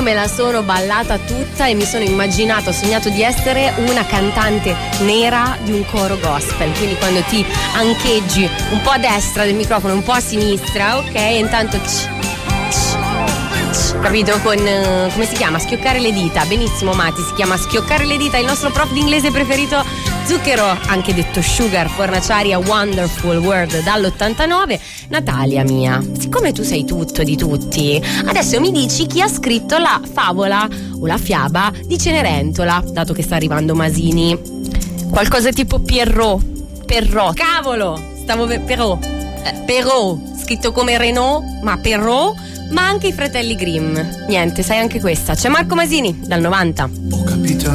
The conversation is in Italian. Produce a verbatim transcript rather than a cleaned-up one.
io me la sono ballata tutta e mi sono immaginato, ho sognato di essere una cantante nera di un coro gospel, quindi quando ti ancheggi un po' a destra del microfono, un po' a sinistra, ok, e intanto c- capito, con uh, come si chiama? Schioccare le dita. Benissimo Mati, si chiama schioccare le dita. Il nostro prof di inglese preferito Zucchero, anche detto Sugar, Fornaciaria, Wonderful World dall'ottantanove. Natalia mia, siccome tu sei tutto di tutti, adesso mi dici chi ha scritto la favola o la fiaba di Cenerentola, dato che sta arrivando Masini. Qualcosa tipo Pierrot, Perrot, cavolo, stavo per Perrot, eh, Perrot, scritto come Renault, ma Perrot. Ma anche i fratelli Grimm. Niente, sai anche questa. C'è Marco Masini dal novanta. Ho capito